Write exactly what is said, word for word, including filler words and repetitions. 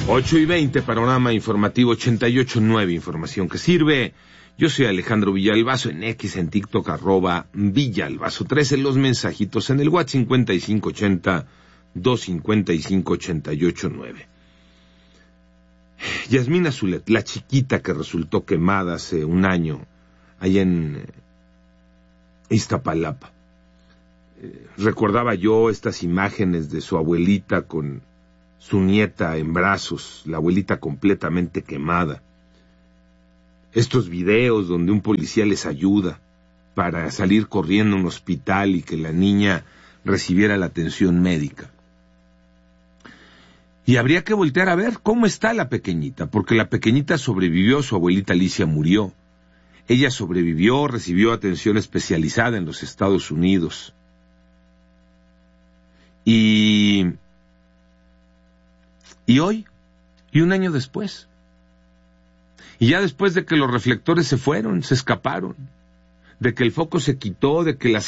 ocho y veinte, panorama informativo ochenta y ocho punto nueve, información que sirve. Yo soy Alejandro Villalbazo, en X, en TikTok, arroba Villalbazo trece, los mensajitos en el WhatsApp cincuenta y cinco ochenta, doscientos cincuenta y cinco, ochenta y ocho nueve. Yasmina Zulet, la chiquita que resultó quemada hace un año, allá en Iztapalapa. Eh, recordaba yo estas imágenes de su abuelita con su nieta en brazos, la abuelita completamente quemada. Estos videos donde un policía les ayuda para salir corriendo a un hospital y que la niña recibiera la atención médica. Y habría que voltear a ver cómo está la pequeñita, porque la pequeñita sobrevivió, su abuelita Alicia murió. Ella sobrevivió, recibió atención especializada en los Estados Unidos. Y... Y hoy, y un año después, y ya después de que los reflectores se fueron, se escaparon, de que el foco se quitó, de que las